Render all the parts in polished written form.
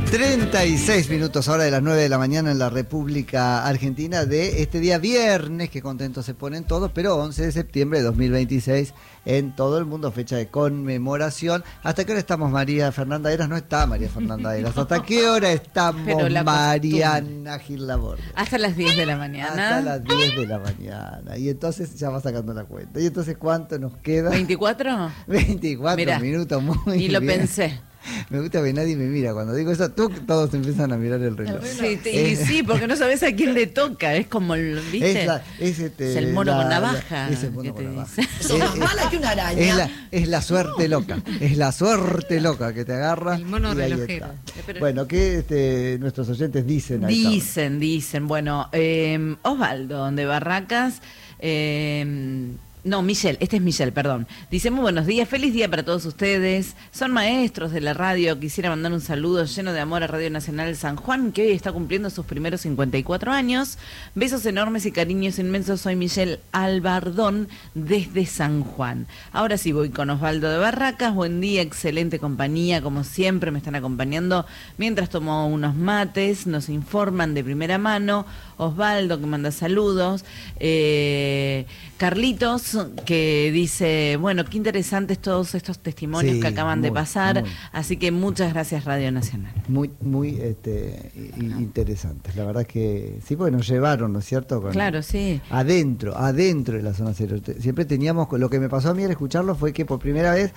36 minutos ahora de las 9 de la mañana en la República Argentina de este día viernes, que contentos se ponen todos, pero 11 de septiembre de 2026 en todo el mundo, fecha de conmemoración. ¿Hasta qué hora estamos, María Fernanda Eras? No está María Fernanda Eras. ¿Hasta qué hora estamos, Mariana Gil Laborde? Hasta las 10 de la mañana. Hasta las 10 de la mañana. Y entonces ya va sacando la cuenta. ¿Y entonces cuánto nos queda? ¿24? 24 Mirá, minutos, muy y lo bien. pensé. Me gusta que nadie me mira. Cuando digo eso, todos empiezan a mirar el reloj. Sí, sí, porque no sabes a quién le toca. Es como, ¿viste? Es el mono con navaja. Es el mono con navaja. Eso más mala que una araña. Es la suerte loca. Es la suerte loca que te agarra. El mono y ahí relojero. está. Bueno, ¿qué nuestros oyentes dicen? Dicen. Bueno, Osvaldo de Barracas. No, Michelle, este es Michelle, perdón. Dice, muy buenos días, feliz día para todos ustedes. Son maestros de la radio. Quisiera mandar un saludo lleno de amor a Radio Nacional San Juan, que hoy está cumpliendo sus primeros 54 años. Besos enormes y cariños inmensos. Soy Michelle Albardón desde San Juan. Ahora sí voy con Osvaldo de Barracas. Buen día, excelente compañía. Como siempre me están acompañando mientras tomo unos mates. Nos informan de primera mano. Osvaldo, que manda saludos. Carlitos, que dice, bueno, qué interesantes todos estos testimonios que acaban de pasar, así que muchas gracias Radio Nacional. Muy interesantes, la verdad que sí, porque nos llevaron, ¿no es cierto? Claro, sí. Adentro de la zona cero. Siempre teníamos, lo que me pasó a mí al escucharlo fue que por primera vez,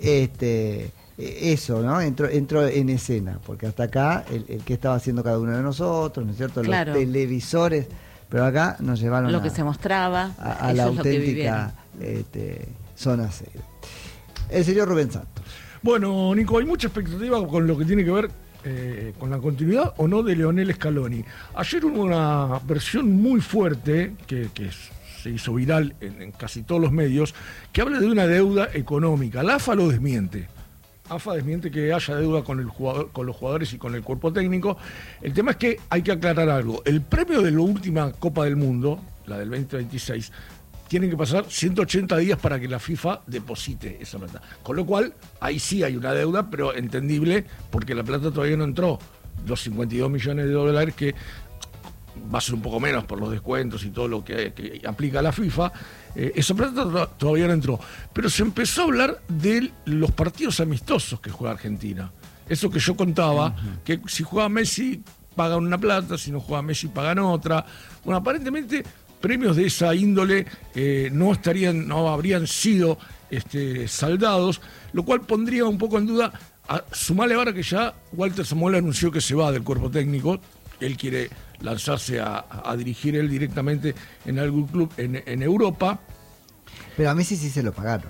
eso, ¿no? Entró en escena, porque hasta acá, el que estaba haciendo cada uno de nosotros, ¿no es cierto? Claro. Los televisores. Pero acá nos llevaron lo que se mostraba a la auténtica zona cero. El señor Rubén Santos. Bueno, Nico, hay mucha expectativa con lo que tiene que ver con la continuidad o no de Leonel Scaloni. Ayer hubo una versión muy fuerte que se hizo viral en casi todos los medios, que habla de una deuda económica. La AFA lo desmiente. AFA desmiente que haya deuda con los jugadores y con el cuerpo técnico. El tema es que hay que aclarar algo. El premio de la última Copa del Mundo, la del 2026, tienen que pasar 180 días para que la FIFA deposite esa plata. Con lo cual, ahí sí hay una deuda, pero entendible, porque la plata todavía no entró. Los 52 millones de dólares que va a ser un poco menos por los descuentos y todo lo que aplica la FIFA, esa plata todavía no entró. Pero se empezó a hablar de los partidos amistosos que juega Argentina. Eso que yo contaba, que si juega Messi pagan una plata, si no juega Messi pagan otra. Bueno, aparentemente premios de esa índole no habrían sido saldados, lo cual pondría un poco en duda, sumarle ahora que ya Walter Samuel anunció que se va del cuerpo técnico. Él quiere lanzarse a dirigir él directamente en algún club en Europa. Pero a Messi sí se lo pagaron.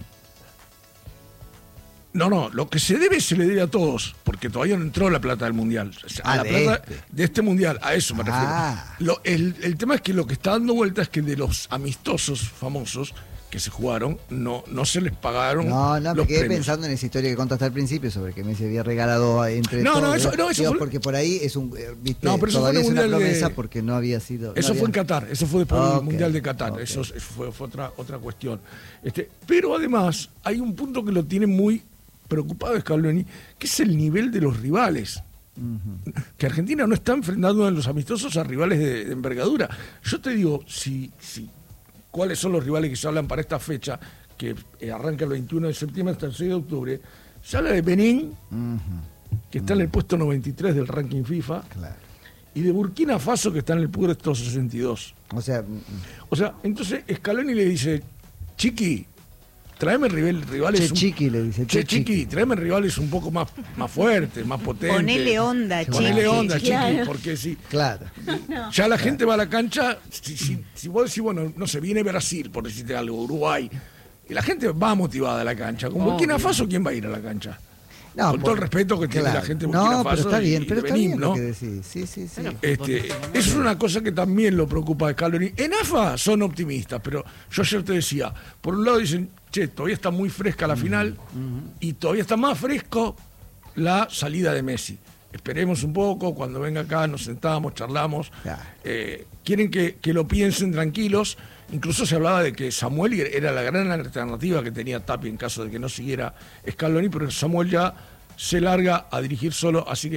No, lo que se le debe a todos, porque todavía no entró la plata del Mundial. La plata de este Mundial, a eso me refiero. El tema es que lo que está dando vuelta es que de los amistosos famosos que se jugaron, no se les pagaron. Me quedé pensando en esa historia que contaste al principio sobre que Messi había regalado entre todos. Eso fue, porque por ahí es pero todavía es una promesa porque no había sido. Eso fue en Qatar, eso fue después del Mundial de Qatar, eso fue otra cuestión. Pero además hay un punto que lo tiene muy preocupado Scaloni, que es el nivel de los rivales. Que Argentina no está enfrentando en los amistosos a rivales de envergadura. Yo te digo, cuáles son los rivales que se hablan para esta fecha, que arranca el 21 de septiembre hasta el 6 de octubre. Se habla de Benín, que está en el puesto 93 del ranking FIFA, y de Burkina Faso, que está en el puesto 62. O sea, entonces Scaloni le dice, Chiqui, tráeme rivales. Chiqui le dice. Chiqui, tráeme rivales un poco más fuertes, más potentes. Ponele onda, Chiqui. Chiqui, porque sí. Claro. Ya la gente va a la cancha, si vos decís, bueno, no sé, viene Brasil, por decirte algo, Uruguay, y la gente va motivada a la cancha. Con Burkina Faso, ¿quién va a ir a la cancha? Con todo el respeto que tiene la gente de Burkina Faso. Pero está bien, pero está bien, ¿no? Lo que decís. Sí. Bueno, es una cosa que también lo preocupa de Scaloni. En AFA son optimistas, pero yo ayer te decía, por un lado dicen, todavía está muy fresca la final y todavía está más fresco la salida de Messi. Esperemos un poco, cuando venga acá nos sentamos, charlamos. Quieren que lo piensen tranquilos. Incluso se hablaba de que Samuel era la gran alternativa que tenía Tapia en caso de que no siguiera Scaloni, pero Samuel ya se larga a dirigir solo, así que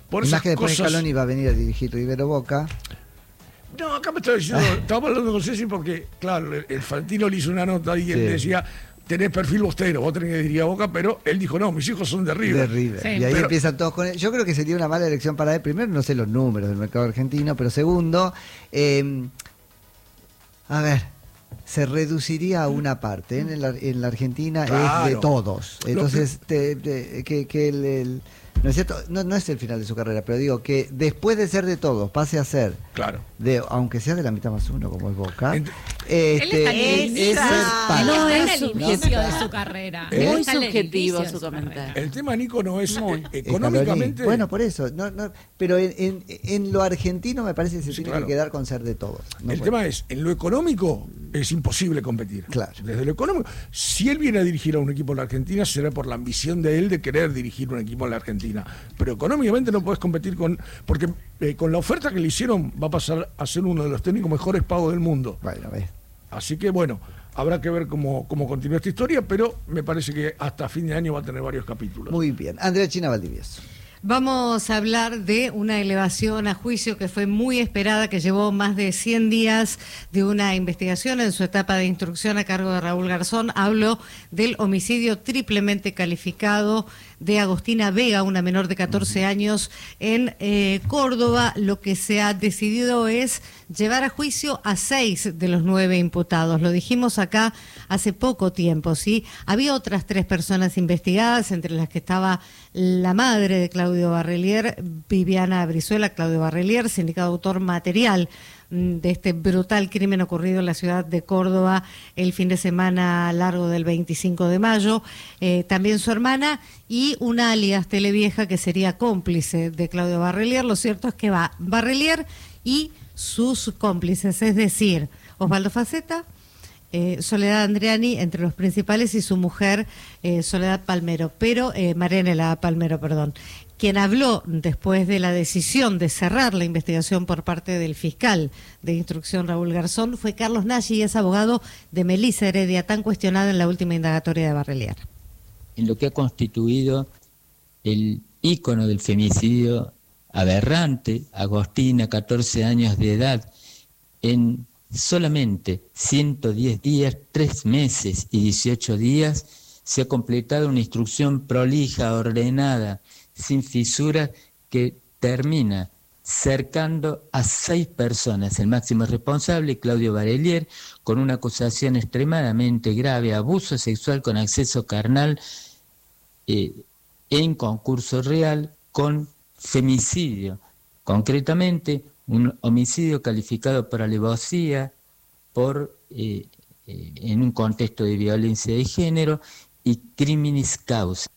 por Y esas más que después cosas... Scaloni va a venir a dirigir Rivero Boca. No, acá me estaba diciendo, estábamos hablando con Ceci porque, claro, el Fantino le hizo una nota y él decía, tenés perfil bostero, vos tenés que dirigir a Boca, pero él dijo, no, mis hijos son de River. De River. Sí. Y ahí Pero- empiezan todos con él. Yo creo que sería una mala elección para él. Primero, no sé los números del mercado argentino, pero segundo, a ver, se reduciría a una parte. En la Argentina Claro. es de todos. Entonces, no es cierto, no es el final de su carrera, pero digo que después de ser de todos, pase a ser, Claro. aunque sea de la mitad más uno, como es Boca, Ent- Él está en el es ser parte. No, en es el inicio de su carrera. Muy Él está en el subjetivo inicio de su comentario. carrera. El tema, Nico, no es Muy. económicamente... Bueno, por eso, pero en lo argentino me parece que se Sí, tiene claro. que quedar con ser de todos. No el puede. tema es, en lo económico es imposible competir. Claro. Desde lo económico, si él viene a dirigir a un equipo en la Argentina, será por la ambición de él de querer dirigir un equipo en la Argentina. Pero económicamente no puedes competir porque con la oferta que le hicieron va a pasar a ser uno de los técnicos mejores pagos del mundo. Bueno, ves. Así que bueno, habrá que ver cómo continúa esta historia, pero me parece que hasta fin de año va a tener varios capítulos. Muy bien. Andrea China Valdivieso. Vamos a hablar de una elevación a juicio que fue muy esperada, que llevó más de 100 días de una investigación en su etapa de instrucción a cargo de Raúl Garzón. Hablo del homicidio triplemente calificado de Agostina Vega, una menor de 14 años en Córdoba. Lo que se ha decidido es llevar a juicio a 6 de los 9 imputados. Lo dijimos acá hace poco tiempo, ¿sí? Había otras 3 personas investigadas, entre las que estaba la madre de Claudio Barrelier, Viviana Brizuela. Claudio Barrelier, sindicado autor material de este brutal crimen ocurrido en la ciudad de Córdoba el fin de semana largo del 25 de mayo. También su hermana y una alias Televieja que sería cómplice de Claudio Barrelier. Lo cierto es que va Barrelier y sus cómplices, es decir, Osvaldo Faceta, Soledad Andriani entre los principales y su mujer Soledad Palmero, Marianela Palmero, perdón. Quien habló después de la decisión de cerrar la investigación por parte del fiscal de instrucción Raúl Garzón fue Carlos Nagy, y es abogado de Melissa Heredia, tan cuestionada en la última indagatoria de Barrelier. En lo que ha constituido el ícono del femicidio aberrante, Agostina, 14 años de edad, en solamente 110 días, 3 meses y 18 días, se ha completado una instrucción prolija, ordenada, sin fisuras, que termina cercando a 6 personas. El máximo responsable, Claudio Barrelier, con una acusación extremadamente grave, abuso sexual con acceso carnal en concurso real, con femicidio. Concretamente, un homicidio calificado por alevosía, en un contexto de violencia de género, y criminis causa.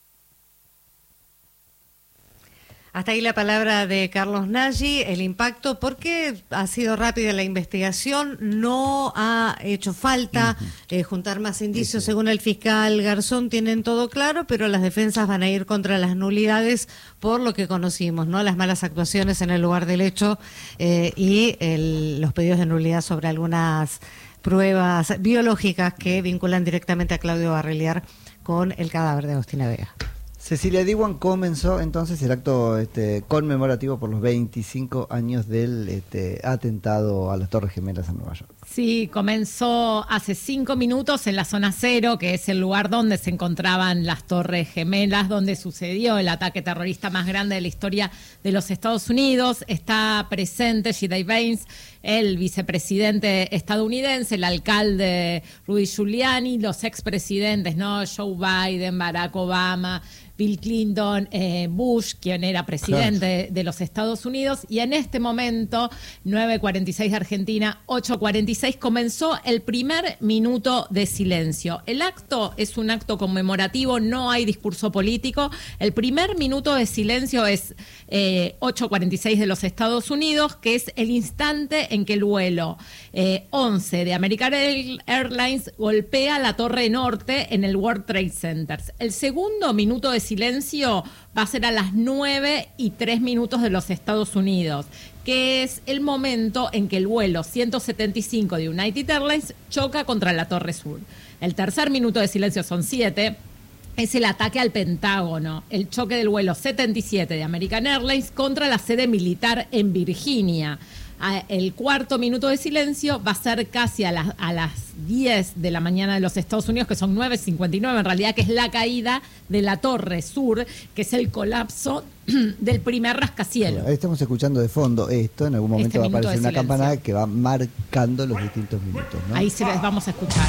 Hasta ahí la palabra de Carlos Nagy. El impacto, porque ha sido rápida la investigación, no ha hecho falta juntar más indicios. Según el fiscal Garzón, tienen todo claro, pero las defensas van a ir contra las nulidades por lo que conocimos, ¿no? Las malas actuaciones en el lugar del hecho y los pedidos de nulidad sobre algunas pruebas biológicas que vinculan directamente a Claudio Barrelier con el cadáver de Agostina Vega. Cecilia Diwan, comenzó entonces el acto conmemorativo por los 25 años del atentado a las Torres Gemelas en Nueva York. Sí, comenzó hace 5 minutos en la zona 0, que es el lugar donde se encontraban las Torres Gemelas, donde sucedió el ataque terrorista más grande de la historia de los Estados Unidos. Está presente G.D. Vance, el vicepresidente estadounidense, el alcalde Rudy Giuliani, los expresidentes, ¿no? Joe Biden, Barack Obama, Bill Clinton, Bush, quien era presidente de los Estados Unidos, y en este momento, 9:46 de Argentina, 8:46, comenzó el primer minuto de silencio. El acto es un acto conmemorativo, no hay discurso político. El primer minuto de silencio es 8:46 de los Estados Unidos, que es el instante en que el vuelo 11 de American Airlines golpea la Torre Norte en el World Trade Center. El segundo minuto de silencio va a ser a las 9:03 de los Estados Unidos, que es el momento en que el vuelo 175 de United Airlines choca contra la Torre Sur. El tercer minuto de silencio son 7. es el ataque al Pentágono, el choque del vuelo 77 de American Airlines contra la sede militar en Virginia. El cuarto minuto de silencio va a ser casi a las 10 de la mañana de los Estados Unidos, que son 9:59 en realidad, que es la caída de la Torre Sur, que es el colapso del primer rascacielos. Ahí estamos escuchando de fondo esto, en algún momento va a aparecer una silencio. campanada que va marcando los distintos minutos, ¿no? Ahí se les vamos a escuchar.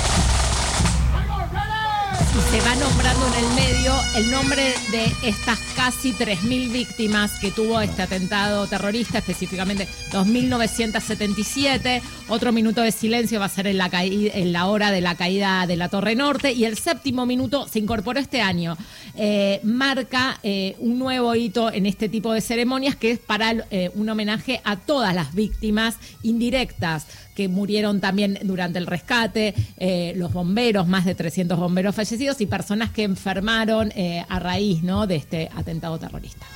Y se va nombrando en el medio el nombre de estas casi 3.000 víctimas que tuvo este atentado terrorista, específicamente 2.977. Otro minuto de silencio va a ser en la hora de la caída de la Torre Norte. Y el séptimo minuto se incorporó este año. Marca un nuevo hito en este tipo de ceremonias, que es para un homenaje a todas las víctimas indirectas que murieron también durante el rescate, los bomberos, más de 300 bomberos fallecidos y personas que enfermaron a raíz, ¿no?, de este atentado terrorista.